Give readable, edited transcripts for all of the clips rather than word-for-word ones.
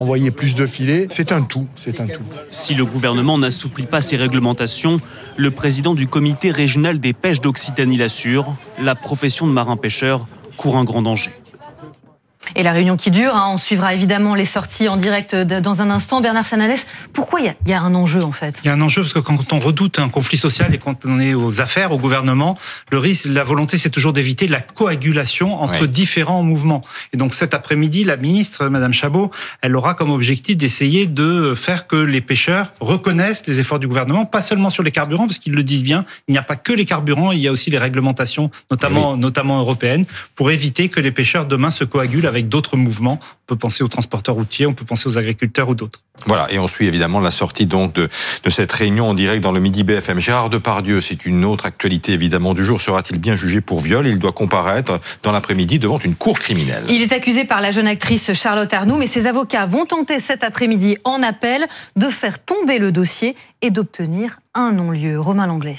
envoyer plus de filets. C'est un tout. Si le gouvernement n'assouplit pas ses réglementations, le président du comité régional des pêches d'Occitanie l'assure, la profession de marin-pêcheur court un grand danger. Et la réunion qui dure, on suivra évidemment les sorties en direct dans un instant. Bernard Sananès, pourquoi il y a un enjeu en fait ? Il y a un enjeu parce que quand on redoute un conflit social et quand on est aux affaires, au gouvernement, le risque, la volonté, c'est toujours d'éviter la coagulation entre différents mouvements. Et donc cet après-midi, la ministre, Madame Chabot, elle aura comme objectif d'essayer de faire que les pêcheurs reconnaissent les efforts du gouvernement, pas seulement sur les carburants, parce qu'ils le disent bien, il n'y a pas que les carburants, il y a aussi les réglementations, notamment européennes, pour éviter que les pêcheurs demain se coagulent avec d'autres mouvements. On peut penser aux transporteurs routiers, on peut penser aux agriculteurs ou d'autres. Voilà, et on suit évidemment la sortie donc de cette réunion en direct dans le Midi BFM. Gérard Depardieu, c'est une autre actualité évidemment du jour. Sera-t-il bien jugé pour viol ? Il doit comparaître dans l'après-midi devant une cour criminelle. Il est accusé par la jeune actrice Charlotte Arnoult, mais ses avocats vont tenter cet après-midi en appel de faire tomber le dossier et d'obtenir un non-lieu. Romain Langlais.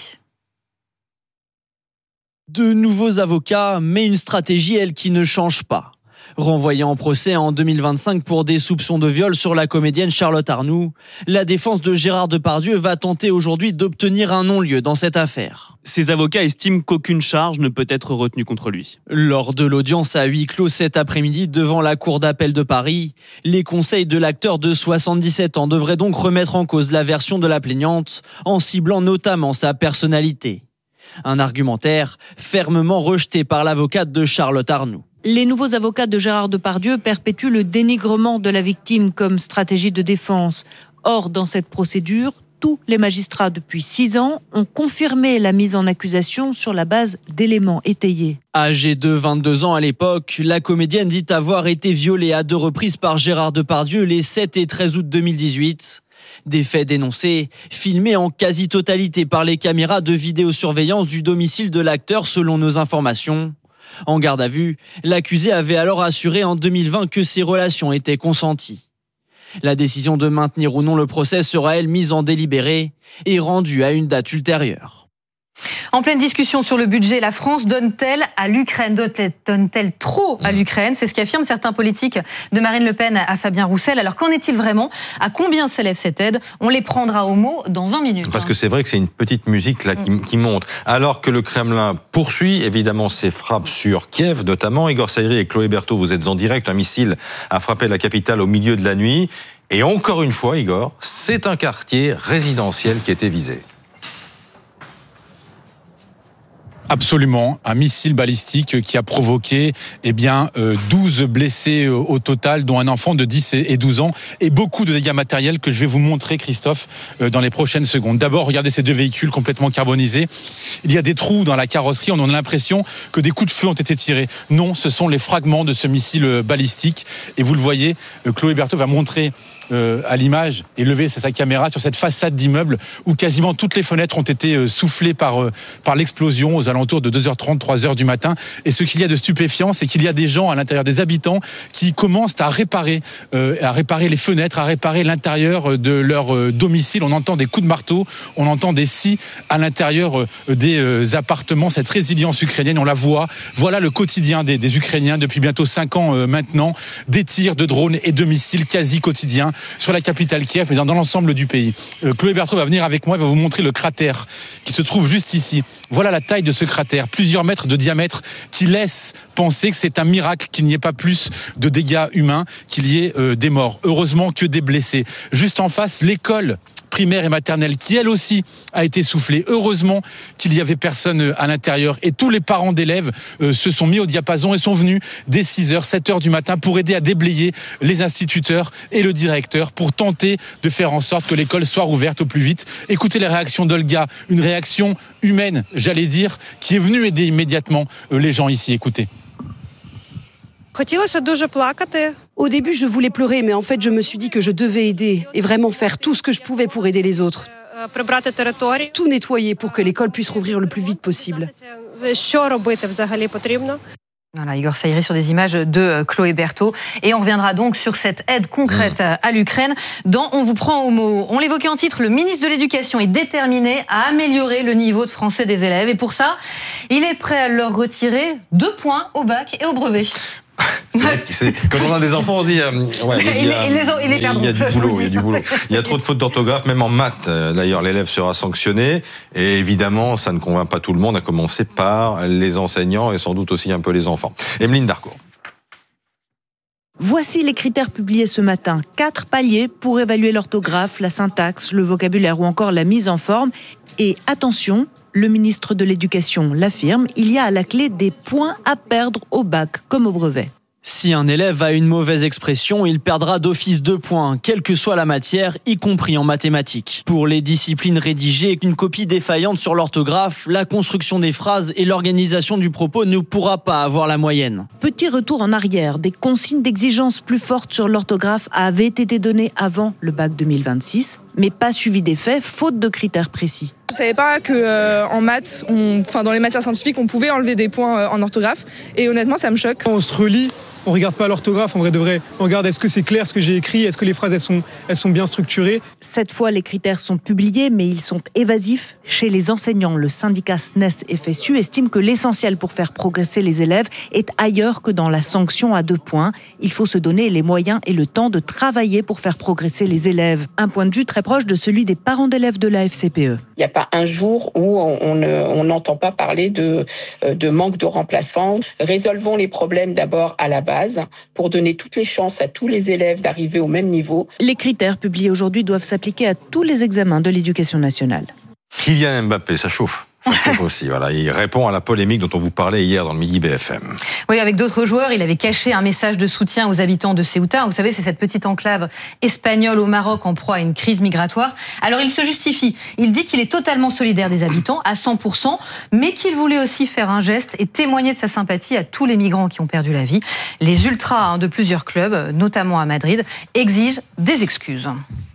De nouveaux avocats, mais une stratégie, elle, qui ne change pas. Renvoyé en procès en 2025 pour des soupçons de viol sur la comédienne Charlotte Arnoult, la défense de Gérard Depardieu va tenter aujourd'hui d'obtenir un non-lieu dans cette affaire. Ses avocats estiment qu'aucune charge ne peut être retenue contre lui. Lors de l'audience à huis clos cet après-midi devant la cour d'appel de Paris, les conseils de l'acteur de 77 ans devraient donc remettre en cause la version de la plaignante en ciblant notamment sa personnalité. Un argumentaire fermement rejeté par l'avocate de Charlotte Arnoult. Les nouveaux avocats de Gérard Depardieu perpétuent le dénigrement de la victime comme stratégie de défense. Or, dans cette procédure, tous les magistrats depuis 6 ans ont confirmé la mise en accusation sur la base d'éléments étayés. Âgée de 22 ans à l'époque, la comédienne dit avoir été violée à 2 reprises par Gérard Depardieu les 7 et 13 août 2018. Des faits dénoncés, filmés en quasi-totalité par les caméras de vidéosurveillance du domicile de l'acteur selon nos informations. En garde à vue, l'accusé avait alors assuré en 2020 que ses relations étaient consenties. La décision de maintenir ou non le procès sera, elle, mise en délibéré et rendue à une date ultérieure. En pleine discussion sur le budget, la France donne-t-elle à l'Ukraine ? Donne-t-elle trop à l'Ukraine ? C'est ce qu'affirment certains politiques de Marine Le Pen à Fabien Roussel. Alors qu'en est-il vraiment ? À combien s'élève cette aide ? On les prendra au mot dans 20 minutes. Parce que c'est vrai que c'est une petite musique là qui monte. Alors que le Kremlin poursuit évidemment ses frappes sur Kiev notamment. Igor Saïri et Chloé Berthaud, vous êtes en direct. Un missile a frappé la capitale au milieu de la nuit. Et encore une fois, Igor, c'est un quartier résidentiel qui était visé. Absolument, un missile balistique qui a provoqué 12 blessés au total, dont un enfant de 10 et 12 ans, et beaucoup de dégâts matériels que je vais vous montrer, Christophe, dans les prochaines secondes. D'abord, regardez ces 2 véhicules complètement carbonisés. Il y a des trous dans la carrosserie, on a l'impression que des coups de feu ont été tirés. Non, ce sont les fragments de ce missile balistique. Et vous le voyez, Chloé Berthaud va montrer à l'image et lever sa caméra sur cette façade d'immeuble où quasiment toutes les fenêtres ont été soufflées par l'explosion aux alentours de 2h30, 3h du matin. Et ce qu'il y a de stupéfiant, c'est qu'il y a des gens à l'intérieur, des habitants qui commencent à réparer les fenêtres, à réparer l'intérieur de leur domicile. On entend des coups de marteau, on entend des scies à l'intérieur des appartements. Cette résilience ukrainienne, on la voit. Voilà le quotidien des Ukrainiens depuis bientôt 5 ans maintenant. Des tirs de drones et de missiles quasi quotidiens sur la capitale Kiev, mais dans l'ensemble du pays. Chloé Berthaud va venir avec moi, elle va vous montrer le cratère qui se trouve juste ici. Voilà la taille de ce cratère, plusieurs mètres de diamètre, qui laisse penser que c'est un miracle qu'il n'y ait pas plus de dégâts humains, qu'il y ait des morts. Heureusement que des blessés. Juste en face, l'école primaire et maternelle, qui elle aussi a été soufflée. Heureusement qu'il y avait personne à l'intérieur et tous les parents d'élèves se sont mis au diapason et sont venus dès 6h, 7h du matin pour aider à déblayer les instituteurs et le directeur pour tenter de faire en sorte que l'école soit rouverte au plus vite. Écoutez les réactions d'Olga, une réaction humaine, j'allais dire, qui est venue aider immédiatement les gens ici. Écoutez. Au début, je voulais pleurer, mais en fait, je me suis dit que je devais aider et vraiment faire tout ce que je pouvais pour aider les autres. Tout nettoyer pour que l'école puisse rouvrir le plus vite possible. Voilà, Igor Saïri sur des images de Chloé Berthaud. Et on reviendra donc sur cette aide concrète à l'Ukraine dans On vous prend au mot. On l'évoquait en titre, le ministre de l'Éducation est déterminé à améliorer le niveau de français des élèves. Et pour ça, il est prêt à leur retirer 2 points au bac et au brevet. Quand on a des enfants, on dit il y a du boulot. Il y a trop de fautes d'orthographe, même en maths. D'ailleurs, l'élève sera sanctionné. Et évidemment, ça ne convainc pas tout le monde, à commencer par les enseignants et sans doute aussi un peu les enfants. Emeline Darcourt. Voici les critères publiés ce matin. 4 paliers pour évaluer l'orthographe, la syntaxe, le vocabulaire ou encore la mise en forme. Et attention, le ministre de l'Éducation l'affirme, il y a à la clé des points à perdre au bac comme au brevet. Si un élève a une mauvaise expression, il perdra d'office 2 points, quelle que soit la matière, y compris en mathématiques. Pour les disciplines rédigées, une copie défaillante sur l'orthographe, la construction des phrases et l'organisation du propos ne pourra pas avoir la moyenne. Petit retour en arrière, des consignes d'exigence plus fortes sur l'orthographe avaient été données avant le bac 2026, mais pas suivies d'effet, faute de critères précis. Je ne savais pas qu'en maths, dans les matières scientifiques, on pouvait enlever des points en orthographe. Et honnêtement, ça me choque. On se relit, on ne regarde pas l'orthographe, en vrai de vrai. On regarde est-ce que c'est clair ce que j'ai écrit, est-ce que les phrases elles sont bien structurées. Cette fois, les critères sont publiés, mais ils sont évasifs. Chez les enseignants, le syndicat SNES-FSU estime que l'essentiel pour faire progresser les élèves est ailleurs que dans la sanction à 2 points. Il faut se donner les moyens et le temps de travailler pour faire progresser les élèves. Un point de vue très proche de celui des parents d'élèves de la FCPE. Il n'y a pas un jour où on n'entend pas parler de manque de remplaçants. Résolvons les problèmes d'abord à la base pour donner toutes les chances à tous les élèves d'arriver au même niveau. Les critères publiés aujourd'hui doivent s'appliquer à tous les examens de l'éducation nationale. Kylian Mbappé, ça chauffe. Ça chauffe aussi, voilà. Il répond à la polémique dont on vous parlait hier dans le Midi BFM. Oui, avec d'autres joueurs, il avait caché un message de soutien aux habitants de Ceuta. Vous savez, c'est cette petite enclave espagnole au Maroc en proie à une crise migratoire. Alors, il se justifie. Il dit qu'il est totalement solidaire des habitants, à 100%, mais qu'il voulait aussi faire un geste et témoigner de sa sympathie à tous les migrants qui ont perdu la vie. Les ultras de plusieurs clubs, notamment à Madrid, exigent des excuses.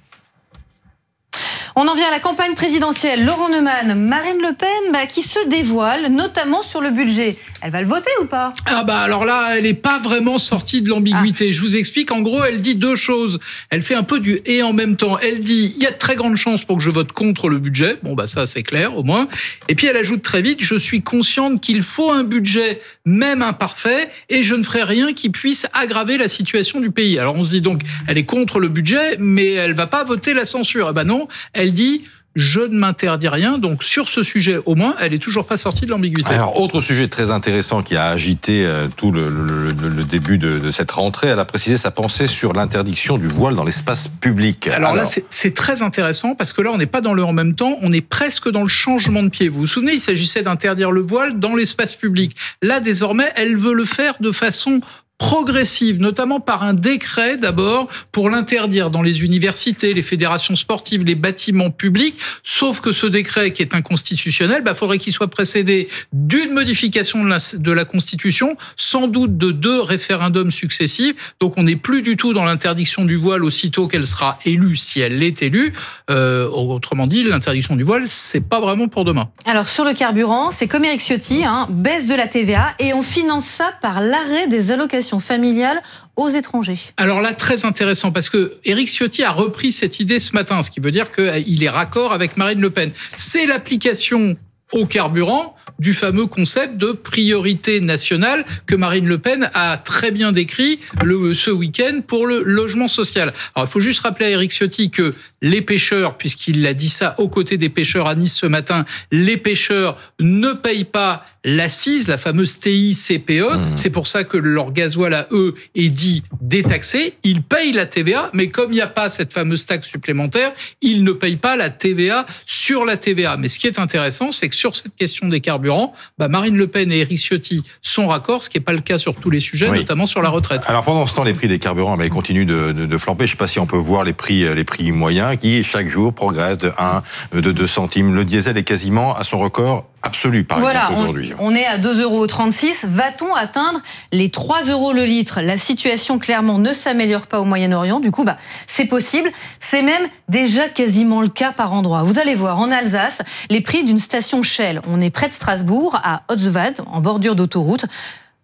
On en vient à la campagne présidentielle. Laurent Neumann, Marine Le Pen, qui se dévoile, notamment sur le budget. Elle va le voter ou pas ? Alors là, elle n'est pas vraiment sortie de l'ambiguïté. Je vous explique. En gros, elle dit 2 choses. Elle fait un peu du et en même temps. Elle dit, il y a de très grandes chances pour que je vote contre le budget. Ça, c'est clair, au moins. Et puis, elle ajoute très vite, je suis consciente qu'il faut un budget, même imparfait, et je ne ferai rien qui puisse aggraver la situation du pays. Alors, on se dit donc, elle est contre le budget, mais elle va pas voter la censure. Non, elle dit je ne m'interdis rien. Donc sur ce sujet, au moins, elle est toujours pas sortie de l'ambiguïté. Alors autre sujet très intéressant qui a agité tout le début de cette rentrée, elle a précisé sa pensée sur l'interdiction du voile dans l'espace public. Alors là, c'est très intéressant parce que là, on n'est pas dans le en même temps, on est presque dans le changement de pied. Vous vous souvenez, il s'agissait d'interdire le voile dans l'espace public. Là, désormais, elle veut le faire de façon progressive, notamment par un décret d'abord pour l'interdire dans les universités, les fédérations sportives, les bâtiments publics, sauf que ce décret qui est inconstitutionnel, faudrait qu'il soit précédé d'une modification de la Constitution, sans doute de 2 référendums successifs. Donc on n'est plus du tout dans l'interdiction du voile aussitôt qu'elle sera élue, si elle est élue. Autrement dit, l'interdiction du voile, c'est pas vraiment pour demain. Alors sur le carburant, c'est comme Éric Ciotti, baisse de la TVA et on finance ça par l'arrêt des allocations familiales aux étrangers. Alors là, très intéressant, parce que Éric Ciotti a repris cette idée ce matin, ce qui veut dire qu'il est raccord avec Marine Le Pen. C'est l'application au carburant du fameux concept de priorité nationale que Marine Le Pen a très bien décrit ce week-end pour le logement social. Alors, il faut juste rappeler à Éric Ciotti que les pêcheurs, puisqu'il a dit ça aux côtés des pêcheurs à Nice ce matin, les pêcheurs ne payent pas l'accise, la fameuse TICPE. C'est pour ça que leur gasoil à eux est dit détaxé. Ils payent la TVA, mais comme il n'y a pas cette fameuse taxe supplémentaire, ils ne payent pas la TVA sur la TVA. Mais ce qui est intéressant, c'est que sur cette question des carburants, Marine Le Pen et Éric Ciotti sont raccords, ce qui n'est pas le cas sur tous les sujets, notamment sur la retraite. Alors pendant ce temps, les prix des carburants continuent de flamber. Je ne sais pas si on peut voir les prix moyens qui chaque jour progressent de 1, de 2 centimes. Le diesel est quasiment à son record absolu, par exemple, aujourd'hui. On est à 2,36 €. Va-t-on atteindre les 3 € le litre ? La situation, clairement, ne s'améliore pas au Moyen-Orient. Du coup, c'est possible. C'est même déjà quasiment le cas par endroit. Vous allez voir, en Alsace, les prix d'une station Shell. On est près de Strasbourg, à Hotzwald, en bordure d'autoroute.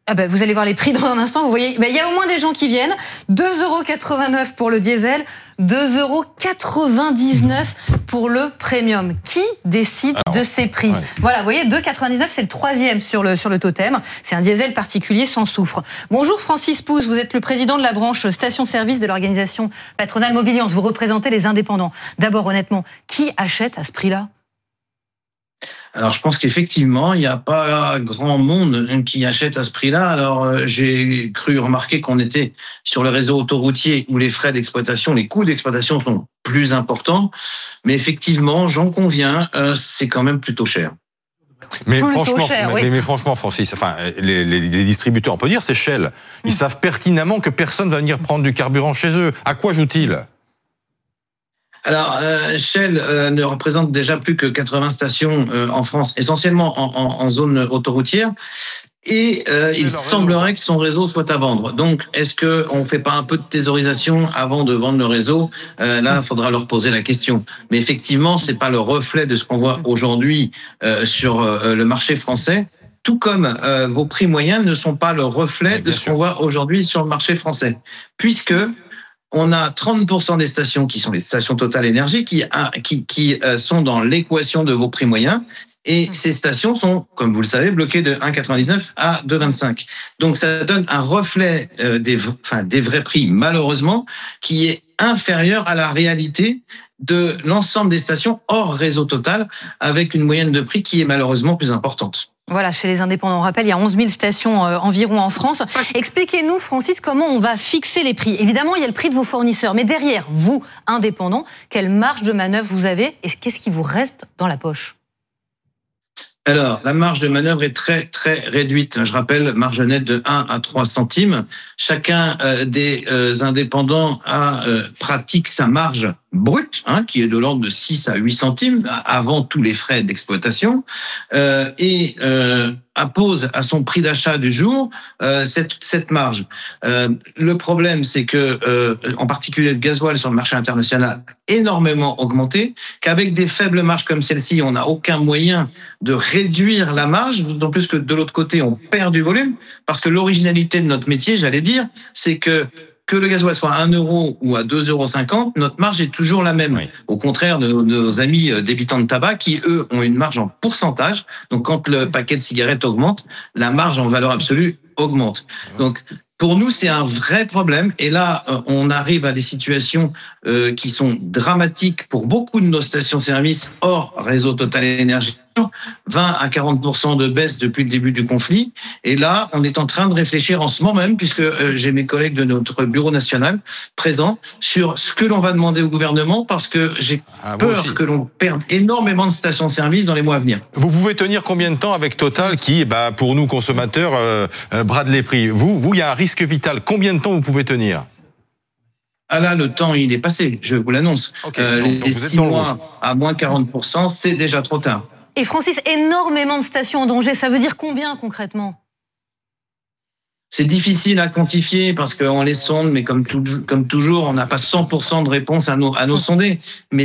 Vous allez voir les prix dans un instant. Vous voyez, il y a au moins des gens qui viennent. 2,89 € pour le diesel, 2,99 € pour le premium. Qui décide de ces prix ? Voilà, vous voyez, 2,99 €, c'est le troisième sur le totem. C'est un diesel particulier sans soufre. Bonjour Francis Pousse, vous êtes le président de la branche station-service de l'organisation patronale Mobiliance. Vous représentez les indépendants. D'abord, honnêtement, qui achète à ce prix-là ? Alors, je pense qu'effectivement, il n'y a pas grand monde qui achète à ce prix-là. Alors, j'ai cru remarquer qu'on était sur le réseau autoroutier où les frais d'exploitation, les coûts d'exploitation sont plus importants. Mais effectivement, j'en conviens, c'est quand même plutôt cher. Mais franchement, Francis, les distributeurs, on peut dire, c'est Shell. Ils savent pertinemment que personne ne va venir prendre du carburant chez eux. À quoi jouent-ils ? Alors, Shell ne représente déjà plus que 80 stations en France, essentiellement en zone autoroutière. Et il semblerait que son réseau soit à vendre. Donc, est-ce qu'on ne fait pas un peu de thésaurisation avant de vendre le réseau ? Là, il faudra leur poser la question. Mais effectivement, c'est pas le reflet de ce qu'on voit aujourd'hui sur le marché français. Tout comme vos prix moyens ne sont pas le reflet de ce qu'on voit aujourd'hui sur le marché français. Puisque on a 30% des stations qui sont les stations Total Énergie qui sont dans l'équation de vos prix moyens. Et ces stations sont, comme vous le savez, bloquées de 1,99 à 2,25. Donc ça donne un reflet des vrais prix, malheureusement, qui est inférieur à la réalité de l'ensemble des stations hors réseau Total, avec une moyenne de prix qui est malheureusement plus importante. Voilà, chez les indépendants, on rappelle, il y a 11 000 stations environ en France. Expliquez-nous, Francis, comment on va fixer les prix. Évidemment, il y a le prix de vos fournisseurs, mais derrière, vous, indépendants, quelle marge de manœuvre vous avez et qu'est-ce qui vous reste dans la poche ? Alors, la marge de manœuvre est très, très réduite. Je rappelle, marge nette de 1 à 3 centimes. Chacun des indépendants pratique sa marge brute, qui est de l'ordre de 6 à 8 centimes, avant tous les frais d'exploitation, et appose à son prix d'achat du jour cette marge. Le problème, c'est que, en particulier le gasoil sur le marché international a énormément augmenté, qu'avec des faibles marges comme celle-ci, on n'a aucun moyen de réduire la marge, d'autant plus que de l'autre côté, on perd du volume, parce que l'originalité de notre métier, j'allais dire, c'est que le gasoil soit à 1 € ou à 2,50 €, notre marge est toujours la même. Oui. Au contraire de nos amis débitants de tabac qui, eux, ont une marge en pourcentage. Donc, quand le paquet de cigarettes augmente, la marge en valeur absolue augmente. Donc, pour nous, c'est un vrai problème. Et là, on arrive à des situations qui sont dramatiques pour beaucoup de nos stations-service hors réseau Total Énergie. 20 à 40% de baisse depuis le début du conflit. Et là, on est en train de réfléchir en ce moment même, puisque j'ai mes collègues de notre bureau national présents, sur ce que l'on va demander au gouvernement, parce que j'ai peur que l'on perde énormément de stations-service dans les mois à venir. Vous pouvez tenir combien de temps avec Total qui, pour nous consommateurs, brade les prix ? Vous, il y a un risque vital. Combien de temps vous pouvez tenir ? Ah là, le temps, il est passé, je vous l'annonce. Les 6 mois à moins 40%, c'est déjà trop tard. Et Francis, énormément de stations en danger, ça veut dire combien concrètement ? C'est difficile à quantifier parce qu'on les sonde, mais comme toujours, on n'a pas 100% de réponse à nos sondés. Mais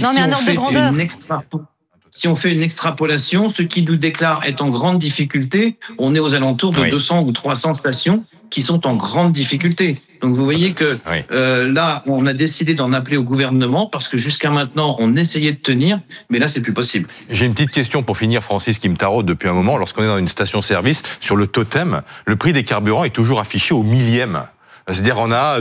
si on fait une extrapolation, ce qui nous déclare être en grande difficulté, on est aux alentours de 200 ou 300 stations qui sont en grande difficulté. Donc vous voyez que là, on a décidé d'en appeler au gouvernement parce que jusqu'à maintenant, on essayait de tenir, mais là, c'est plus possible. J'ai une petite question pour finir, Francis, qui me taraude depuis un moment. Lorsqu'on est dans une station-service, sur le totem, le prix des carburants est toujours affiché au millième. C'est-à-dire, on a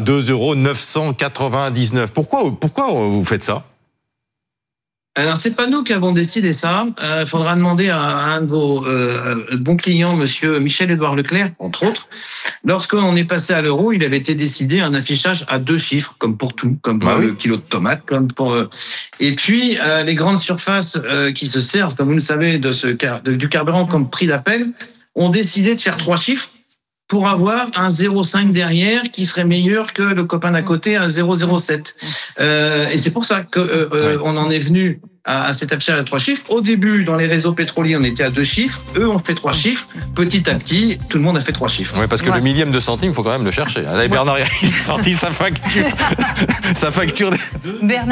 2,999 €. Pourquoi vous faites ça ? Alors, c'est pas nous qui avons décidé ça. Il faudra demander à un de vos bons clients, monsieur Michel-Édouard Leclerc, entre autres. Lorsqu'on est passé à l'euro, il avait été décidé un affichage à 2 chiffres, comme pour tout, comme pour le kilo de tomates, comme pour... Et puis, les grandes surfaces qui se servent, comme vous le savez, du carburant comme prix d'appel, ont décidé de faire 3 chiffres pour avoir un 0,5 derrière qui serait meilleur que le copain d'à côté à 0,07. Et c'est pour ça qu'on en est venu à cet affichage à 3 chiffres. Au début, dans les réseaux pétroliers, on était à 2 chiffres. Eux ont fait 3 chiffres. Petit à petit, tout le monde a fait 3 chiffres. Oui, parce que le millième de centime, il faut quand même le chercher. Là, Bernard, il a sorti sa facture. Bernard ?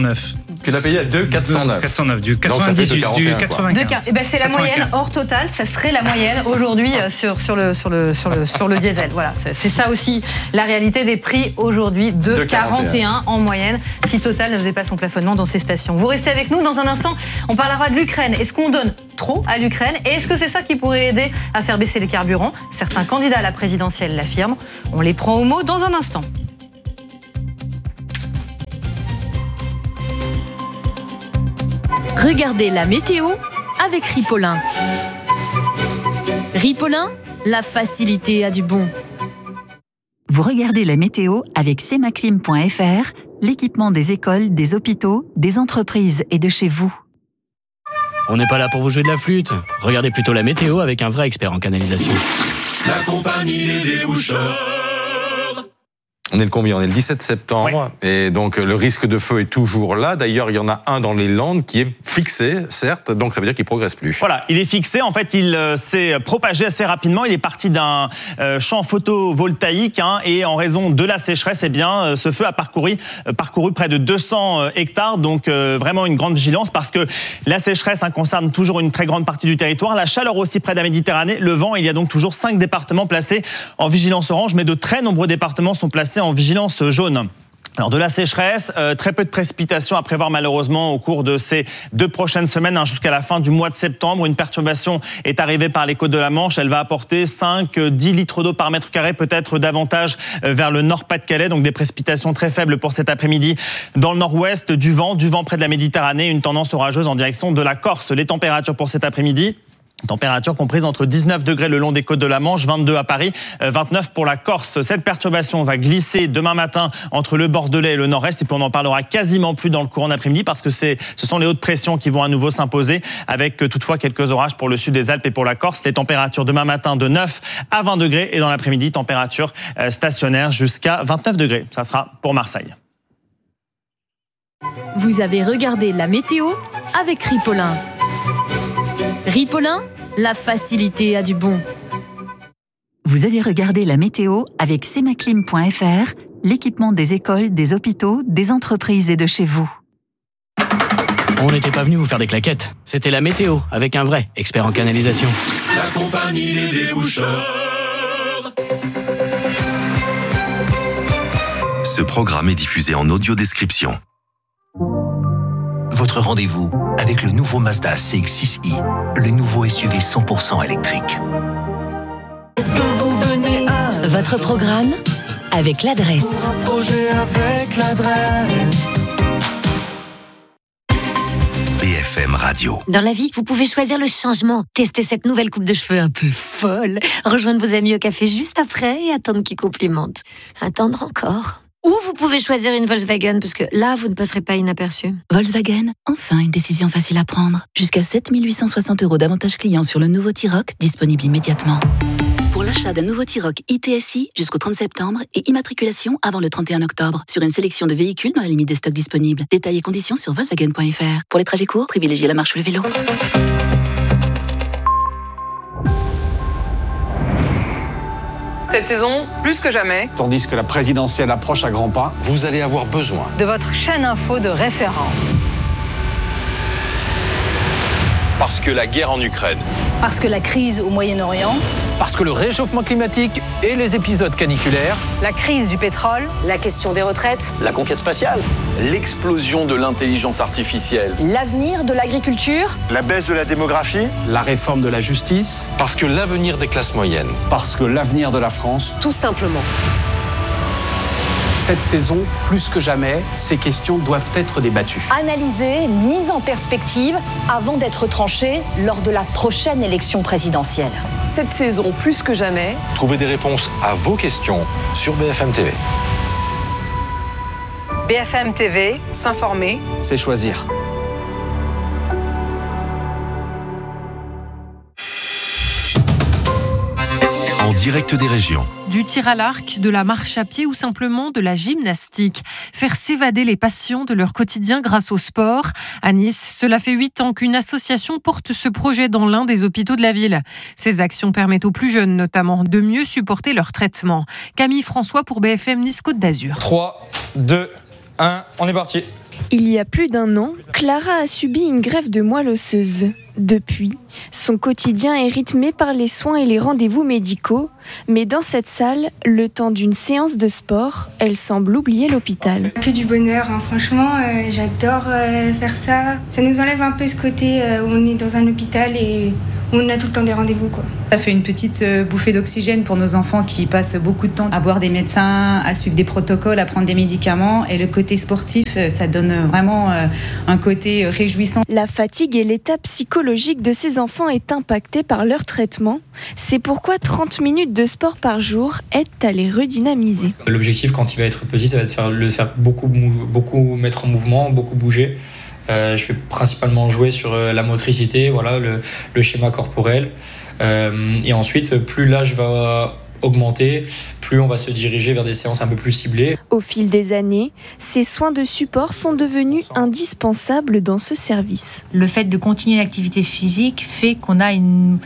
409. Tu l'as payé à 2,409. 409 du Donc ça fait 98, 2,41, du 95. Et ben c'est la 95. moyenne hors total, ça serait la moyenne aujourd'hui sur le diesel. Voilà, c'est ça aussi la réalité des prix aujourd'hui, 2,41 en moyenne si Total ne faisait pas son plafonnement dans ces stations. Vous restez avec nous, dans un instant, on parlera de l'Ukraine. Est-ce qu'on donne trop à l'Ukraine et est-ce que c'est ça qui pourrait aider à faire baisser les carburants? Certains candidats à la présidentielle l'affirment. On les prend au mot dans un instant. Regardez la météo avec Ripolin. Ripolin, la facilité a du bon. Vous regardez la météo avec semaclim.fr, l'équipement des écoles, des hôpitaux, des entreprises et de chez vous. On n'est pas là pour vous jouer de la flûte. Regardez plutôt la météo avec un vrai expert en canalisation. La compagnie des déboucheurs. On est le combien? On est le 17 septembre, et donc le risque de feu est toujours là. D'ailleurs, il y en a un dans les Landes qui est fixé, certes, donc ça veut dire qu'il ne progresse plus. Voilà, il est fixé, en fait, il s'est propagé assez rapidement. Il est parti d'un champ photovoltaïque, et en raison de la sécheresse, eh bien, ce feu a parcouru près de 200 hectares, donc vraiment une grande vigilance, parce que la sécheresse concerne toujours une très grande partie du territoire, la chaleur aussi près de la Méditerranée, le vent, il y a donc toujours 5 départements placés en vigilance orange, mais de très nombreux départements sont placés en vigilance jaune. Alors de la sécheresse, très peu de précipitations à prévoir malheureusement au cours de ces 2 prochaines semaines jusqu'à la fin du mois de septembre. Une perturbation est arrivée par les côtes de la Manche. Elle va apporter 5-10 litres d'eau par mètre carré, peut-être davantage vers le Nord-Pas-de-Calais. Donc des précipitations très faibles pour cet après-midi dans le nord-ouest, du vent près de la Méditerranée, une tendance orageuse en direction de la Corse. Les températures pour cet après-midi, température comprise entre 19 degrés le long des côtes de la Manche, 22 à Paris, 29 pour la Corse. Cette perturbation va glisser demain matin entre le Bordelais et le Nord-Est, et puis on n'en parlera quasiment plus dans le courant d'après-midi parce que ce sont les hautes pressions qui vont à nouveau s'imposer, avec toutefois quelques orages pour le sud des Alpes et pour la Corse. Les températures demain matin de 9 à 20 degrés et dans l'après-midi, température stationnaire jusqu'à 29 degrés. Ça sera pour Marseille. Vous avez regardé la météo avec Ripolin. Ripolin, la facilité a du bon. Vous avez regardé la météo avec semaclim.fr, l'équipement des écoles, des hôpitaux, des entreprises et de chez vous. On n'était pas venu vous faire des claquettes. C'était la météo avec un vrai expert en canalisation. La compagnie des déboucheurs. Ce programme est diffusé en audio-description. Votre rendez-vous avec le nouveau Mazda CX-6i, le nouveau SUV 100% électrique. Est-ce que vous venez à Votre programme avec l'adresse. un projet avec l'adresse? BFM Radio. Dans la vie, vous pouvez choisir le changement. Tester cette nouvelle coupe de cheveux un peu folle. Rejoindre vos amis au café juste après et attendre qu'ils complimentent. Attendre encore. Ou vous pouvez choisir une Volkswagen, parce que là, vous ne passerez pas inaperçu. Volkswagen, enfin une décision facile à prendre. Jusqu'à 7 860 € d'avantages clients sur le nouveau T-Roc, disponible immédiatement. Pour l'achat d'un nouveau T-Roc ITSI jusqu'au 30 septembre et immatriculation avant le 31 octobre sur une sélection de véhicules dans la limite des stocks disponibles. Détails et conditions sur Volkswagen.fr. Pour les trajets courts, privilégiez la marche ou le vélo. Cette saison, plus que jamais, Tandis que la présidentielle approche à grands pas, Vous allez avoir besoin de votre chaîne info de référence. Parce que la guerre en Ukraine, Parce que la crise au Moyen-Orient, parce que le réchauffement climatique et les épisodes caniculaires, la crise du pétrole, la question des retraites, la conquête spatiale, l'explosion de l'intelligence artificielle, l'avenir de l'agriculture, la baisse de la démographie, la réforme de la justice, parce que l'avenir des classes moyennes. parce que l'avenir de la France. tout simplement. Cette saison, plus que jamais, ces questions doivent être débattues. Analysée, mise en perspective avant d'être tranchée lors de la prochaine élection présidentielle. Cette saison, plus que jamais, Trouvez des réponses à vos questions sur BFM TV. BFM TV, s'informer, C'est choisir. En direct des régions. Du tir à l'arc, de la marche à pied ou simplement de la gymnastique. Faire s'évader les passions de leur quotidien grâce au sport. À Nice, cela fait 8 ans qu'une association porte ce projet dans l'un des hôpitaux de la ville. Ces actions permettent aux plus jeunes notamment de mieux supporter leur traitement. Camille François pour BFM Nice Côte d'Azur. 3, 2, 1, on est parti. Il y a plus d'1 an, Clara a subi une greffe de moelle osseuse. Depuis, son quotidien est rythmé par les soins et les rendez-vous médicaux, mais dans cette salle, le temps d'une séance de sport, elle semble oublier l'hôpital. Que du bonheur, hein. Franchement, j'adore faire ça. Ça nous enlève un peu ce côté où on est dans un hôpital et où on a tout le temps des rendez-vous, quoi. Ça fait une petite bouffée d'oxygène pour nos enfants qui passent beaucoup de temps à voir des médecins, à suivre des protocoles, à prendre des médicaments. Et le côté sportif, ça donne vraiment un côté réjouissant. La fatigue et l'état psychologique de ces enfants est impactée par leur traitement. C'est pourquoi 30 minutes de sport par jour aident à les redynamiser. L'objectif quand il va être petit, ça va être de le faire beaucoup mettre en mouvement, beaucoup bouger. Je vais principalement jouer sur la motricité, voilà, le schéma corporel. Et ensuite, plus l'âge va augmenter, plus on va se diriger vers des séances un peu plus ciblées. Au fil des années, ces soins de support sont devenus indispensables dans ce service. Le fait de continuer l'activité physique fait qu'on a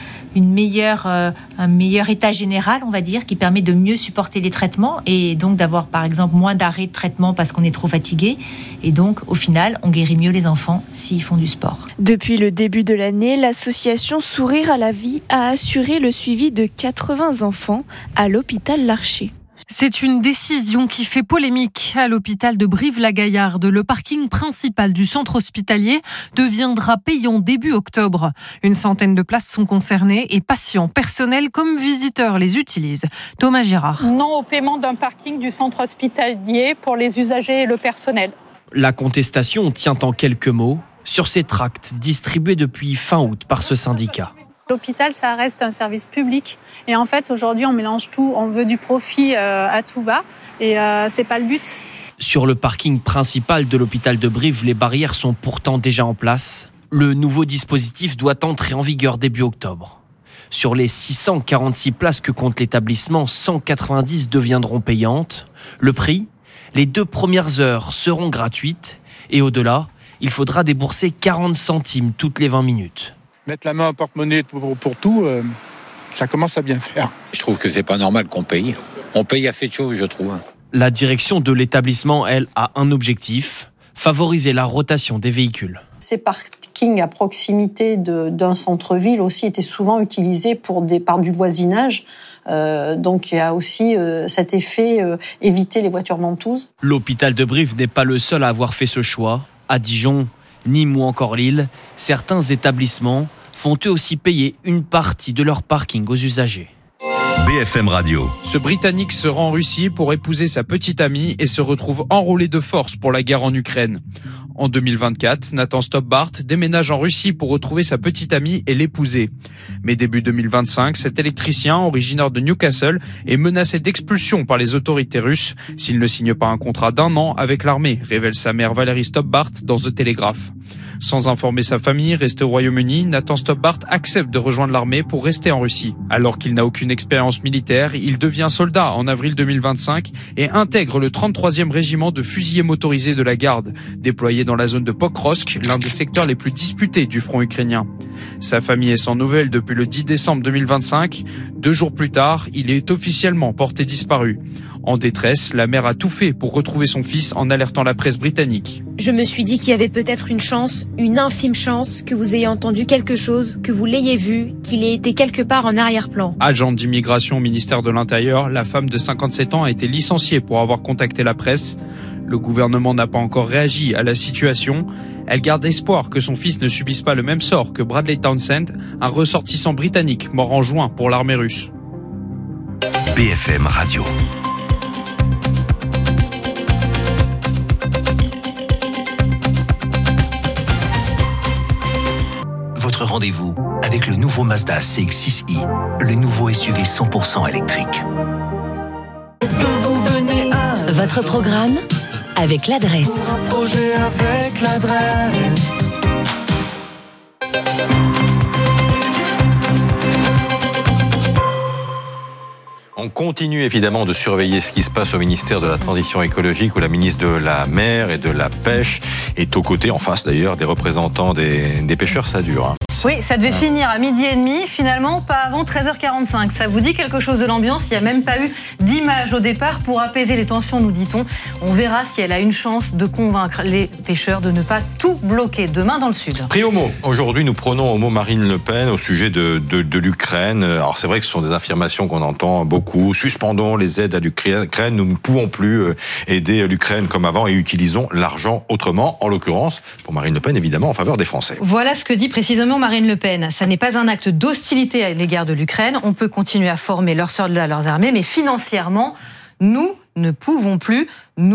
un meilleur état général, on va dire, qui permet de mieux supporter les traitements et donc d'avoir par exemple moins d'arrêts de traitement parce qu'on est trop fatigué. Et donc au final, on guérit mieux les enfants s'ils font du sport. Depuis le début de l'année, l'association Sourire à la vie a assuré le suivi de 80 enfants à l'hôpital Larcher. C'est une décision qui fait polémique. À l'hôpital de Brive-la-Gaillarde, le parking principal du centre hospitalier deviendra payant début octobre. Une centaine de places sont concernées et patients, personnels comme visiteurs les utilisent. Thomas Girard. Non au paiement d'un parking du centre hospitalier pour les usagers et le personnel. La contestation tient en quelques mots sur ces tracts distribués depuis fin août par ce syndicat. L'hôpital, ça reste un service public. Et en fait, aujourd'hui, on mélange tout. On veut du profit à tout va. Et c'est pas le but. Sur le parking principal de l'hôpital de Brive, les barrières sont pourtant déjà en place. Le nouveau dispositif doit entrer en vigueur début octobre. Sur les 646 places que compte l'établissement, 190 deviendront payantes. Le prix ? Les 2 premières heures seront gratuites. Et au-delà, il faudra débourser 40 centimes toutes les 20 minutes. Mettre la main au porte-monnaie pour tout, ça commence à bien faire. Je trouve que c'est pas normal qu'on paye. On paye assez de choses, je trouve. La direction de l'établissement, elle, a un objectif, favoriser la rotation des véhicules. Ces parkings à proximité d'un centre-ville aussi étaient souvent utilisés par du voisinage. Donc il y a aussi cet effet éviter les voitures ventouses. L'hôpital de Brive n'est pas le seul à avoir fait ce choix. À Dijon, Nîmes ou encore Lille, certains établissements font eux aussi payer une partie de leur parking aux usagers. BFM Radio. Ce Britannique se rend en Russie pour épouser sa petite amie et se retrouve enrôlé de force pour la guerre en Ukraine. En 2024, Nathan Stoppard déménage en Russie pour retrouver sa petite amie et l'épouser. Mais début 2025, cet électricien, originaire de Newcastle, est menacé d'expulsion par les autorités russes s'il ne signe pas un contrat d'1 an avec l'armée, révèle sa mère Valérie Stoppard dans The Telegraph. Sans informer sa famille, resté au Royaume-Uni, Nathan Stoppard accepte de rejoindre l'armée pour rester en Russie. Alors qu'il n'a aucune expérience militaire, il devient soldat en avril 2025 et intègre le 33e régiment de fusiliers motorisés de la garde, déployé dans la zone de Pokrovsk, l'un des secteurs les plus disputés du front ukrainien. Sa famille est sans nouvelles depuis le 10 décembre 2025. 2 jours plus tard, il est officiellement porté disparu. En détresse, la mère a tout fait pour retrouver son fils en alertant la presse britannique. Je me suis dit qu'il y avait peut-être une chance, une infime chance, que vous ayez entendu quelque chose, que vous l'ayez vu, qu'il ait été quelque part en arrière-plan. Agente d'immigration au ministère de l'Intérieur, la femme de 57 ans a été licenciée pour avoir contacté la presse. Le gouvernement n'a pas encore réagi à la situation. Elle garde espoir que son fils ne subisse pas le même sort que Bradley Townsend, un ressortissant britannique mort en juin pour l'armée russe. BFM Radio. Votre rendez-vous avec le nouveau Mazda CX-6i, le nouveau SUV 100% électrique. Est-ce que vous venez à Votre programme avec l'adresse. un projet avec l'adresse? On continue évidemment de surveiller ce qui se passe au ministère de la Transition écologique où la ministre de la Mer et de la Pêche est aux côtés, en face d'ailleurs, des représentants des pêcheurs. Ça dure. Hein. Oui, ça devait finir à 12h30, finalement pas avant 13h45. Ça vous dit quelque chose de l'ambiance? Il n'y a même pas eu d'image au départ pour apaiser les tensions, nous dit-on. On verra si elle a une chance de convaincre les pêcheurs de ne pas tout bloquer demain dans le sud. Pris au mot. Aujourd'hui, nous prenons au mot Marine Le Pen au sujet de l'Ukraine. Alors c'est vrai que ce sont des affirmations qu'on entend beaucoup. Suspendons les aides à l'Ukraine. Nous ne pouvons plus aider l'Ukraine comme avant et utilisons l'argent autrement. En l'occurrence, pour Marine Le Pen, évidemment, en faveur des Français. Voilà ce que dit précisément Marine Le Pen. Ça n'est pas un acte d'hostilité à l'égard de l'Ukraine. On peut continuer à former leurs soldats, leurs armées, mais financièrement, nous ne pouvons plus,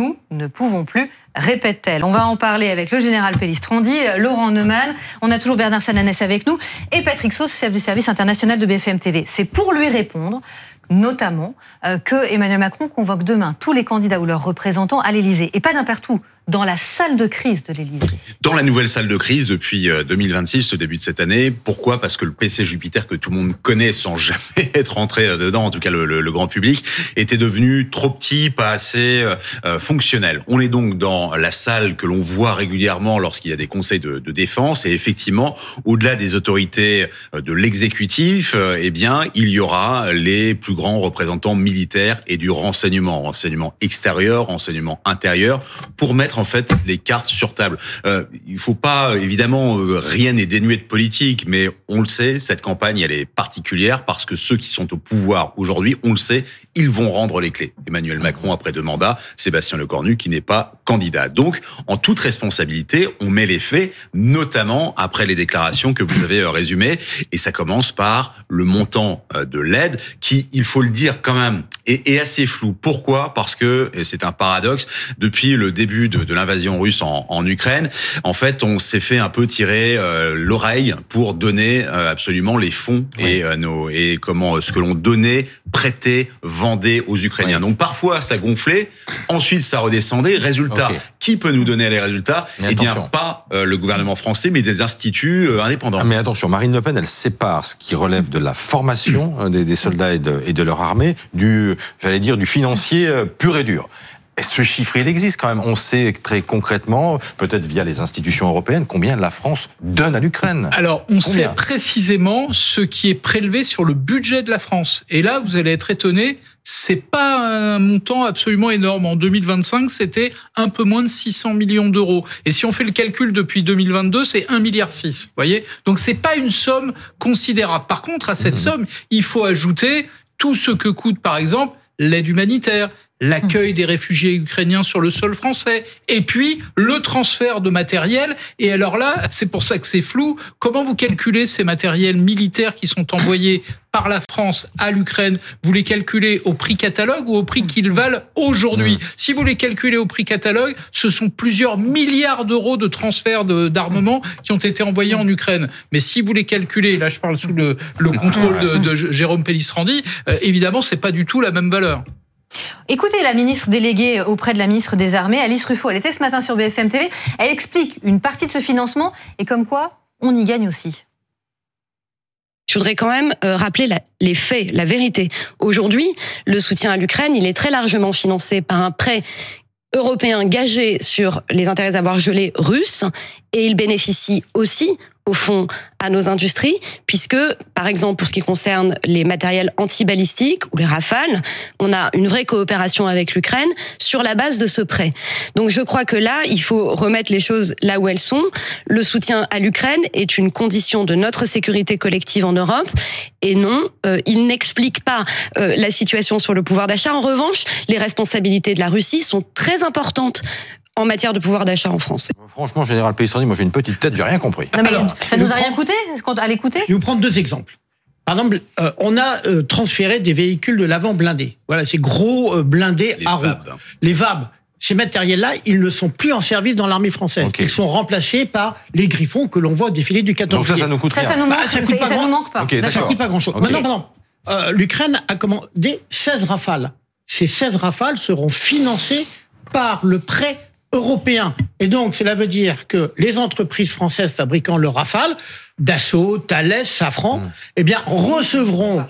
répète-t-elle. On va en parler avec le général Pellistrandi, Laurent Neumann, on a toujours Bernard Sananès avec nous, et Patrick Sauce, chef du service international de BFM TV. C'est pour lui répondre, notamment, que Emmanuel Macron convoque demain tous les candidats ou leurs représentants à l'Élysée, et pas n'importe où, dans la salle de crise de l'Élysée. Dans la nouvelle salle de crise depuis 2026, au début de cette année. Pourquoi ? Parce que le PC Jupiter que tout le monde connaît sans jamais être rentré dedans, en tout cas le grand public, était devenu trop petit, pas assez fonctionnel. On est donc dans la salle que l'on voit régulièrement lorsqu'il y a des conseils de défense et effectivement, au-delà des autorités de l'exécutif, eh bien, il y aura les plus grands représentants militaires et du renseignement extérieur, renseignement intérieur, pour mettre en fait les cartes sur table. Il faut pas, évidemment, rien n'est dénué de politique, mais on le sait, cette campagne, elle est particulière parce que ceux qui sont au pouvoir aujourd'hui, on le sait, ils vont rendre les clés. Emmanuel Macron après 2 mandats, Sébastien Lecornu qui n'est pas candidat. Donc, en toute responsabilité, on met les faits, notamment après les déclarations que vous avez résumées, et ça commence par le montant de l'aide qui, il faut le dire quand même, est assez flou. Pourquoi ? Parce que, et c'est un paradoxe, depuis le début de l'invasion russe en Ukraine, en fait, on s'est fait un peu tirer l'oreille pour donner absolument les fonds et ce que l'on donnait, prêtait, vendait aux Ukrainiens. Ouais. Donc parfois ça gonflait, ensuite ça redescendait. Résultat, qui peut nous donner les résultats ? Eh bien pas le gouvernement français, mais des instituts indépendants. Mais attention, Marine Le Pen, elle sépare ce qui relève de la formation des soldats et de leur armée du financier pur et dur. Et ce chiffre, il existe quand même. On sait très concrètement, peut-être via les institutions européennes, combien la France donne à l'Ukraine. Alors, on sait précisément ce qui est prélevé sur le budget de la France. Et là, vous allez être étonnés, c'est pas un montant absolument énorme. En 2025, c'était un peu moins de 600 millions d'euros. Et si on fait le calcul depuis 2022, c'est 1,6 milliard. Vous voyez ? Donc, c'est pas une somme considérable. Par contre, à cette somme, il faut ajouter tout ce que coûte, par exemple, l'aide humanitaire, l'accueil des réfugiés ukrainiens sur le sol français, et puis le transfert de matériel. Et alors là, c'est pour ça que c'est flou. Comment vous calculez ces matériels militaires qui sont envoyés par la France à l'Ukraine? Vous les calculez au prix catalogue ou au prix qu'ils valent aujourd'hui? Si vous les calculez au prix catalogue, ce sont plusieurs milliards d'euros de transferts d'armement qui ont été envoyés en Ukraine. Mais si vous les calculez, là je parle sous le contrôle de Jérôme Pellistrandi, évidemment c'est pas du tout la même valeur. Écoutez la ministre déléguée auprès de la ministre des Armées, Alice Ruffo, elle était ce matin sur BFM TV, elle explique une partie de ce financement et comme quoi on y gagne aussi. Je voudrais quand même rappeler les faits, la vérité. Aujourd'hui, le soutien à l'Ukraine, il est très largement financé par un prêt européen gagé sur les intérêts à boire gelés russes et il bénéficie aussi au fond à nos industries, puisque, par exemple, pour ce qui concerne les matériels antibalistiques ou les Rafales, on a une vraie coopération avec l'Ukraine sur la base de ce prêt. Donc je crois que là, il faut remettre les choses là où elles sont. Le soutien à l'Ukraine est une condition de notre sécurité collective en Europe, et non, il n'explique pas la situation sur le pouvoir d'achat. En revanche, les responsabilités de la Russie sont très importantes en matière de pouvoir d'achat en France. Franchement, Général Pellistrandi, moi j'ai une petite tête, j'ai rien compris. Non, mais alors, ça nous a rien coûté à l'écouter ? Je vais vous prendre 2 exemples. Par exemple, on a transféré des véhicules de l'avant blindés. Voilà, ces gros blindés à roues. Les VAB. Ces matériels-là, ils ne sont plus en service dans l'armée française. Okay. Ils sont remplacés par les Griffons que l'on voit au défilé du 14 juillet. Donc ça nous coûte rien. Ça nous manque pas. Okay, ça coûte pas grand-chose. Okay. Maintenant, l'Ukraine a commandé 16 Rafales. Ces 16 Rafales seront financés par le prêt européen. Et donc, cela veut dire que les entreprises françaises fabriquant le Rafale, Dassault, Thales, Safran, eh bien, recevront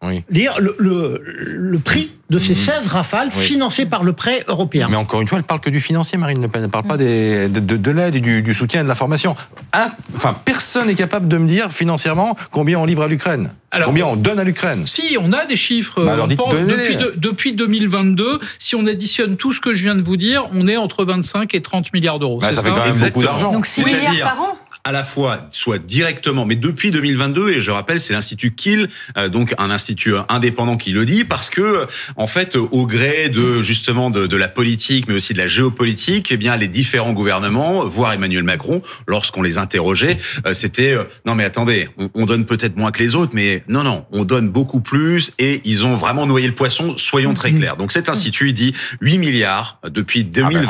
dire le prix de ces 16 Rafales financés par le prêt européen. Mais encore une fois, elle parle que du financier, Marine Le Pen. Elle ne parle pas de l'aide, du soutien et de la formation. Personne n'est capable de me dire financièrement combien on livre à l'Ukraine. Combien on donne à l'Ukraine. Si, on a des chiffres. Alors depuis 2022, si on additionne tout ce que je viens de vous dire, on est entre 25 et 30 milliards d'euros. Ça fait quand même beaucoup d'argent. Donc 6 milliards par an. À la fois, soit directement, mais depuis 2022, et je rappelle, c'est l'Institut Kiel, donc un institut indépendant qui le dit, parce que, en fait, au gré de la politique, mais aussi de la géopolitique, les différents gouvernements, voire Emmanuel Macron, lorsqu'on les interrogeait, c'était, non mais attendez, on donne peut-être moins que les autres, mais non, on donne beaucoup plus, et ils ont vraiment noyé le poisson, soyons très clairs. Donc cet institut, il dit 8 milliards depuis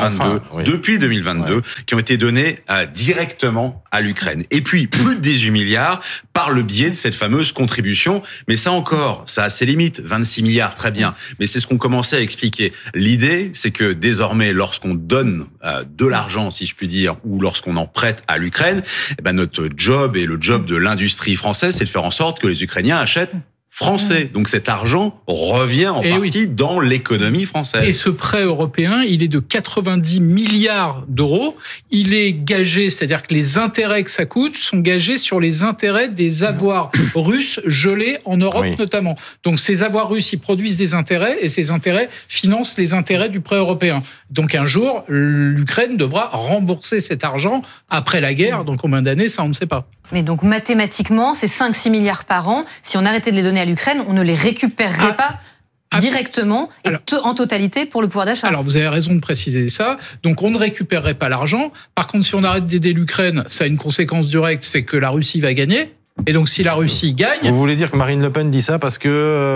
2022, qui ont été donnés directement à l'Ukraine. Et puis, plus de 18 milliards par le biais de cette fameuse contribution. Mais ça encore, ça a ses limites. 26 milliards, très bien. Mais c'est ce qu'on commençait à expliquer. L'idée, c'est que désormais, lorsqu'on donne de l'argent, si je puis dire, ou lorsqu'on en prête à l'Ukraine, notre job et le job de l'industrie française, c'est de faire en sorte que les Ukrainiens achètent français. Donc cet argent revient en partie dans l'économie française. Et ce prêt européen, il est de 90 milliards d'euros. Il est gagé, c'est-à-dire que les intérêts que ça coûte sont gagés sur les intérêts des avoirs russes gelés en Europe notamment. Donc ces avoirs russes, ils produisent des intérêts et ces intérêts financent les intérêts du prêt européen. Donc un jour, l'Ukraine devra rembourser cet argent après la guerre. Donc combien d'années, ça on ne sait pas. Mais donc mathématiquement, c'est 5-6 milliards par an. Si on arrêtait de les donner à l'Ukraine, on ne les récupérerait pas directement et en totalité pour le pouvoir d'achat. Alors vous avez raison de préciser ça. Donc on ne récupérerait pas l'argent. Par contre, si on arrête d'aider l'Ukraine, ça a une conséquence directe, c'est que la Russie va gagner. Et donc, si la Russie gagne... Vous voulez dire que Marine Le Pen dit ça parce que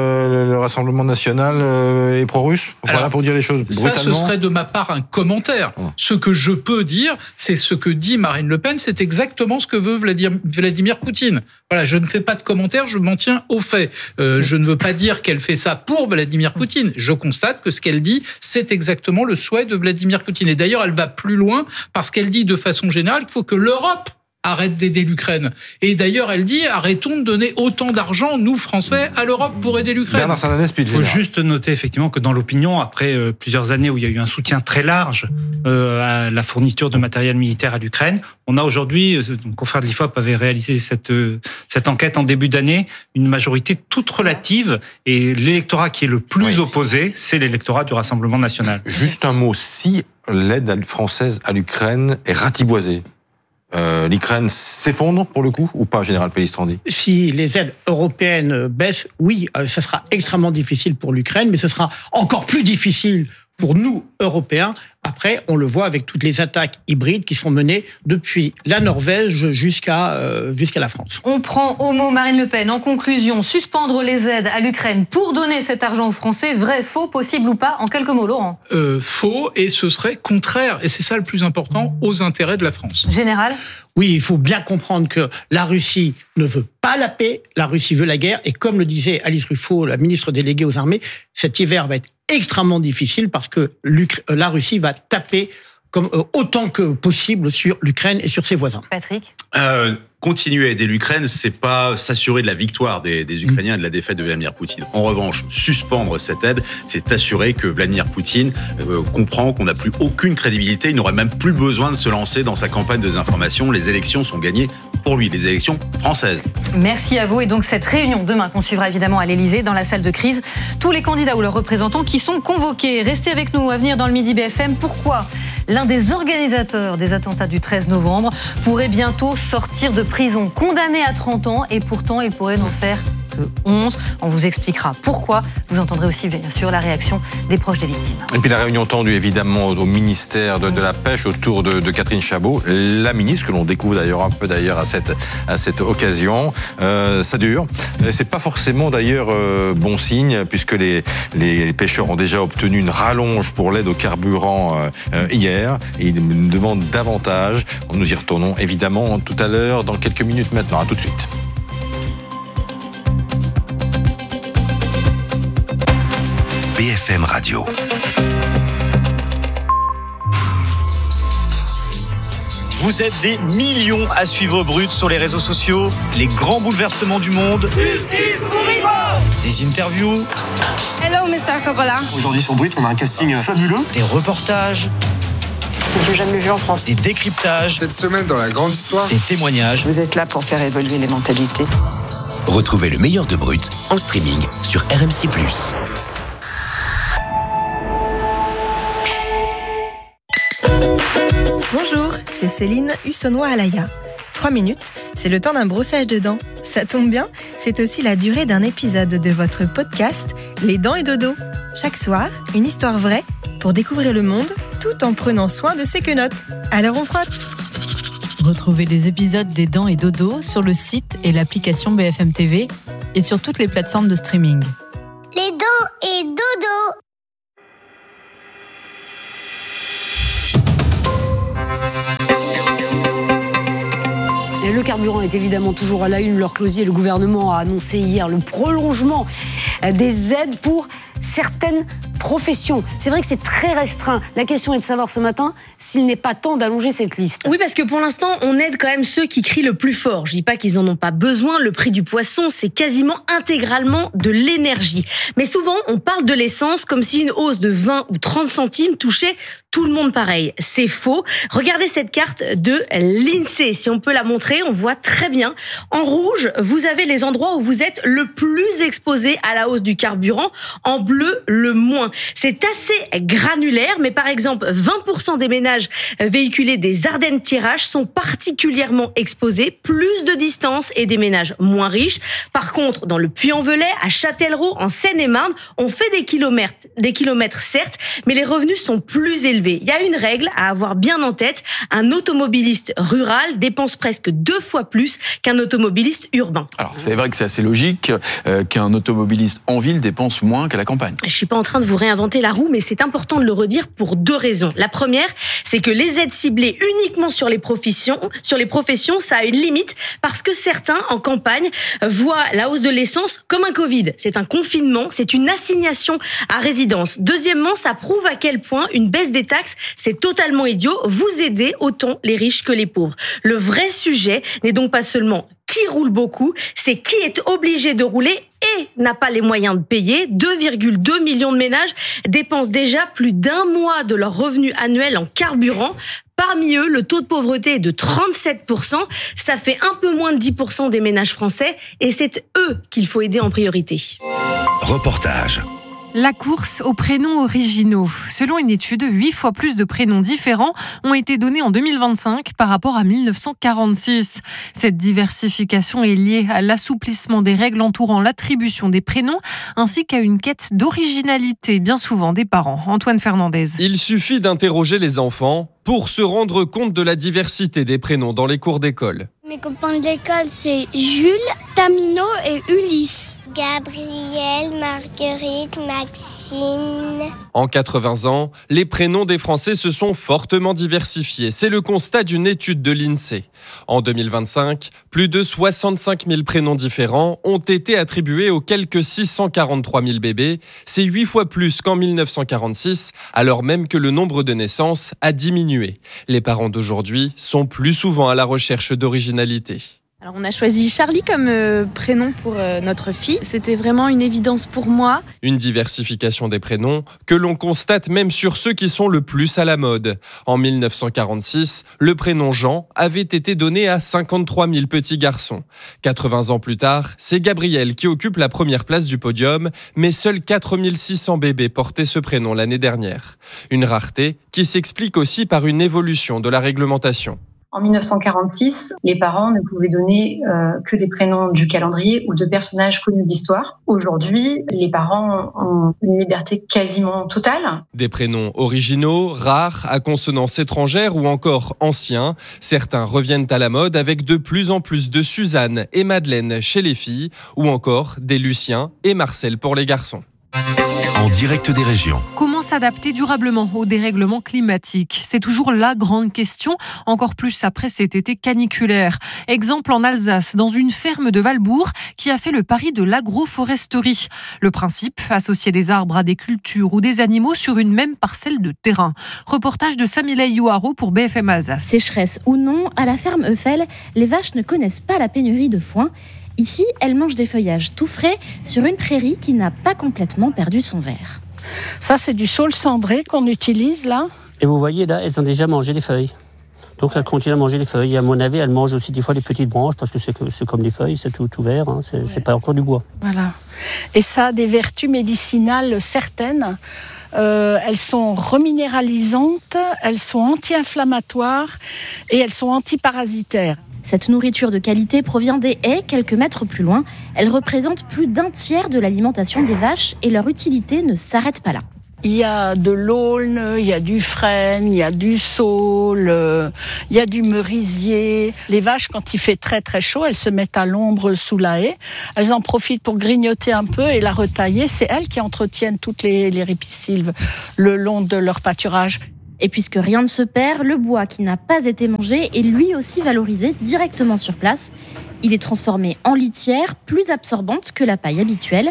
le Rassemblement national est pro-russe ? Voilà, pour dire les choses brutalement. Ça, ce serait de ma part un commentaire. Ce que je peux dire, c'est ce que dit Marine Le Pen, c'est exactement ce que veut Vladimir Poutine. Voilà, je ne fais pas de commentaire, je m'en tiens aux faits. Je ne veux pas dire qu'elle fait ça pour Vladimir Poutine. Je constate que ce qu'elle dit, c'est exactement le souhait de Vladimir Poutine. Et d'ailleurs, elle va plus loin parce qu'elle dit de façon générale qu'il faut que l'Europe arrête d'aider l'Ukraine. Et d'ailleurs, elle dit, arrêtons de donner autant d'argent, nous, Français, à l'Europe pour aider l'Ukraine. Il faut juste noter effectivement que dans l'opinion, après plusieurs années où il y a eu un soutien très large à la fourniture de matériel militaire à l'Ukraine, on a aujourd'hui, le confrère de l'IFOP avait réalisé cette enquête en début d'année, une majorité toute relative, et l'électorat qui est le plus opposé, c'est l'électorat du Rassemblement national. Juste un mot, si l'aide française à l'Ukraine est ratiboisée, l'Ukraine s'effondre pour le coup ou pas, Général Pellistrandi ? Si les aides européennes baissent, oui, ça sera extrêmement difficile pour l'Ukraine, mais ce sera encore plus difficile pour nous, Européens. Après, on le voit avec toutes les attaques hybrides qui sont menées depuis la Norvège jusqu'à la France. On prend au mot Marine Le Pen. En conclusion, suspendre les aides à l'Ukraine pour donner cet argent aux Français, vrai, faux, possible ou pas ? En quelques mots, Laurent. Faux, et ce serait contraire, et c'est ça le plus important, aux intérêts de la France. Général ? Oui, il faut bien comprendre que la Russie ne veut pas la paix, la Russie veut la guerre, et comme le disait Alice Ruffo, la ministre déléguée aux armées, cet hiver va être extrêmement difficile parce que la Russie va taper autant que possible sur l'Ukraine et sur ses voisins. Patrick ? Continuer à aider l'Ukraine, c'est pas s'assurer de la victoire des Ukrainiens et de la défaite de Vladimir Poutine. En revanche, suspendre cette aide, c'est assurer que Vladimir Poutine comprend qu'on n'a plus aucune crédibilité, il n'aurait même plus besoin de se lancer dans sa campagne de désinformation. Les élections sont gagnées pour lui, les élections françaises. Merci à vous. Et donc cette réunion demain qu'on suivra évidemment à l'Elysée, dans la salle de crise, tous les candidats ou leurs représentants qui sont convoqués. Restez avec nous à venir dans le Midi BFM. Pourquoi l'un des organisateurs des attentats du 13 novembre pourrait bientôt sortir de prison, condamné à 30 ans, et pourtant il pourrait n'en faire que 11. On vous expliquera pourquoi. Vous entendrez aussi bien sûr la réaction des proches des victimes. Et puis la réunion tendue évidemment au ministère de la Pêche autour de Catherine Chabot, la ministre que l'on découvre d'ailleurs un peu à cette occasion. Ça dure. C'est pas forcément d'ailleurs bon signe puisque les pêcheurs ont déjà obtenu une rallonge pour l'aide au carburant hier et ils demandent davantage. Nous y retournons évidemment tout à l'heure dans quelques minutes maintenant. À tout de suite. BFM Radio. Vous êtes des millions à suivre Brut sur les réseaux sociaux. Les grands bouleversements du monde. Justice pour Ivo. Des interviews. Hello, Mr. Coppola. Aujourd'hui sur Brut, on a un casting fabuleux. Des reportages. C'est du jamais vu en France. Des décryptages. Cette semaine dans la grande histoire. Des témoignages. Vous êtes là pour faire évoluer les mentalités. Retrouvez le meilleur de Brut en streaming sur RMC+. Bonjour, c'est Céline Hussonnois-Alaya. 3 minutes, c'est le temps d'un brossage de dents. Ça tombe bien, c'est aussi la durée d'un épisode de votre podcast Les Dents et Dodo. Chaque soir, une histoire vraie pour découvrir le monde tout en prenant soin de ses quenottes. Alors on frotte. Retrouvez les épisodes des Dents et Dodo sur le site et l'application BFM TV et sur toutes les plateformes de streaming. Les Dents et Dodo. Le carburant est évidemment toujours à la une. Laure Closier, le gouvernement a annoncé hier le prolongement des aides pour certaines professions. C'est vrai que c'est très restreint. La question est de savoir ce matin s'il n'est pas temps d'allonger cette liste. Oui, parce que pour l'instant, on aide quand même ceux qui crient le plus fort. Je dis pas qu'ils en ont pas besoin. Le prix du poisson, c'est quasiment intégralement de l'énergie. Mais souvent, on parle de l'essence comme si une hausse de 20 ou 30 centimes touchait tout le monde pareil. C'est faux. Regardez cette carte de l'INSEE. Si on peut la montrer, on voit très bien. En rouge, vous avez les endroits où vous êtes le plus exposé à la hausse du carburant. En bleu, le moins. C'est assez granulaire, mais par exemple, 20% des ménages véhiculés des Ardennes-Thiérache sont particulièrement exposés, plus de distance et des ménages moins riches. Par contre, dans le Puy-en-Velay, à Châtellerault, en Seine-et-Marne, on fait des kilomètres certes, mais les revenus sont plus élevés. Il y a une règle à avoir bien en tête. Un automobiliste rural dépense presque 2 fois plus qu'un automobiliste urbain. Alors, c'est vrai que c'est assez logique qu'un automobiliste en ville dépense moins qu'à la campagne. Je suis pas en train de vous réinventer la roue, mais c'est important de le redire pour 2 raisons. La première, c'est que les aides ciblées uniquement sur les professions, ça a une limite parce que certains, en campagne, voient la hausse de l'essence comme un Covid. C'est un confinement, c'est une assignation à résidence. Deuxièmement, ça prouve à quel point une baisse des taxes, c'est totalement idiot. Vous aidez autant les riches que les pauvres. Le vrai sujet n'est donc pas seulement qui roule beaucoup, c'est qui est obligé de rouler et n'a pas les moyens de payer. 2,2 millions de ménages dépensent déjà plus d'1 mois de leur revenu annuel en carburant. Parmi eux, le taux de pauvreté est de 37%. Ça fait un peu moins de 10% des ménages français et c'est eux qu'il faut aider en priorité. Reportage. La course aux prénoms originaux. Selon une étude, 8 fois plus de prénoms différents ont été donnés en 2025 par rapport à 1946. Cette diversification est liée à l'assouplissement des règles entourant l'attribution des prénoms ainsi qu'à une quête d'originalité, bien souvent des parents. Antoine Fernandez. Il suffit d'interroger les enfants pour se rendre compte de la diversité des prénoms dans les cours d'école. Mes copains d'école, c'est Jules, Tamino et Ulysse. Gabriel, Marguerite, Maxine. En 80 ans, les prénoms des Français se sont fortement diversifiés. C'est le constat d'une étude de l'INSEE. En 2025, plus de 65 000 prénoms différents ont été attribués aux quelques 643 000 bébés. C'est 8 fois plus qu'en 1946, alors même que le nombre de naissances a diminué. Les parents d'aujourd'hui sont plus souvent à la recherche d'originalité. Alors on a choisi Charlie comme prénom pour notre fille. C'était vraiment une évidence pour moi. Une diversification des prénoms que l'on constate même sur ceux qui sont le plus à la mode. En 1946, le prénom Jean avait été donné à 53 000 petits garçons. 80 ans plus tard, c'est Gabriel qui occupe la première place du podium, mais seuls 4 600 bébés portaient ce prénom l'année dernière. Une rareté qui s'explique aussi par une évolution de la réglementation. En 1946, les parents ne pouvaient donner que des prénoms du calendrier ou de personnages connus de l'histoire. Aujourd'hui, les parents ont une liberté quasiment totale. Des prénoms originaux, rares, à consonance étrangère ou encore anciens. Certains reviennent à la mode avec de plus en plus de Suzanne et Madeleine chez les filles ou encore des Lucien et Marcel pour les garçons. en direct des régions. Comment s'adapter durablement au dérèglement climatique ? C'est toujours la grande question, encore plus après cet été caniculaire. Exemple en Alsace, dans une ferme de Valbourg qui a fait le pari de l'agroforesterie. Le principe, associer des arbres à des cultures ou des animaux sur une même parcelle de terrain. Reportage de Samilei Youharo pour BFM Alsace. Sécheresse ou non, à la ferme Eufel, les vaches ne connaissent pas la pénurie de foin. Ici, elles mangent des feuillages tout frais sur une prairie qui n'a pas complètement perdu son vert. Ça, c'est du saule cendré qu'on utilise là. Et vous voyez, là, elles ont déjà mangé les feuilles. Donc, elles continuent à manger les feuilles. Et à mon avis, elles mangent aussi des fois les petites branches parce que c'est comme des feuilles, c'est tout vert, hein, c'est pas encore du bois. Voilà. Et ça a des vertus médicinales certaines. Elles sont reminéralisantes, elles sont anti-inflammatoires et elles sont antiparasitaires. Cette nourriture de qualité provient des haies quelques mètres plus loin. Elle représente plus d'un tiers de l'alimentation des vaches et leur utilité ne s'arrête pas là. Il y a de l'aulne, il y a du frêne, il y a du saule, il y a du merisier. Les vaches, quand il fait très très chaud, elles se mettent à l'ombre sous la haie. Elles en profitent pour grignoter un peu et la retailler. C'est elles qui entretiennent toutes les ripisylves le long de leur pâturage. Et puisque rien ne se perd, le bois qui n'a pas été mangé est lui aussi valorisé directement sur place. Il est transformé en litière plus absorbante que la paille habituelle.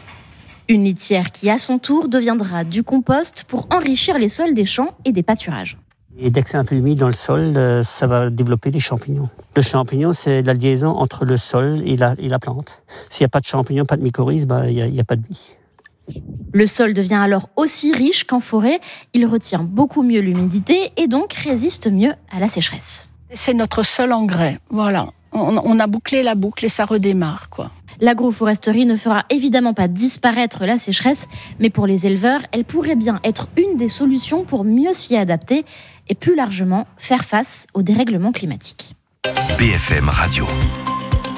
Une litière qui, à son tour, deviendra du compost pour enrichir les sols des champs et des pâturages. Et dès que c'est un peu humide dans le sol, ça va développer des champignons. Le champignon, c'est la liaison entre le sol et la plante. S'il n'y a pas de champignons, pas de mycorhizes, il n'y a pas de vie. Le sol devient alors aussi riche qu'en forêt. Il retient beaucoup mieux l'humidité et donc résiste mieux à la sécheresse. C'est notre seul engrais, voilà. On a bouclé la boucle et ça redémarre, quoi. L'agroforesterie ne fera évidemment pas disparaître la sécheresse, mais pour les éleveurs, elle pourrait bien être une des solutions pour mieux s'y adapter et plus largement faire face au dérèglement climatique. BFM Radio.